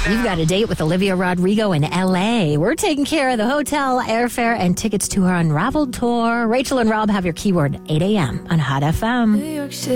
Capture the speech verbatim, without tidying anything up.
You've got a date with Olivia Rodrigo in L A. We're taking care of the hotel, airfare, and tickets to her Unraveled tour. Rachel and Rob have your keyword eight a.m. on Hot F M. New York City.